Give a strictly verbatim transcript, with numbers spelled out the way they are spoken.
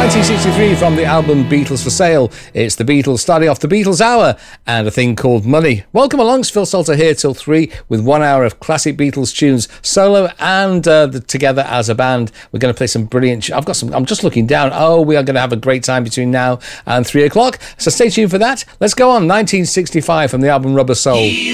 nineteen sixty-three from the album Beatles for Sale. It's the Beatles starting off the Beatles Hour and a thing called Money. Welcome along, Phil Salter here till three with one hour of classic Beatles tunes, solo and uh, the, together as a band. We're going to play some brilliant... I've got some... I'm just looking down. Oh, we are going to have a great time between now and three o'clock. So stay tuned for that. Let's go on. nineteen sixty-five from the album Rubber Soul.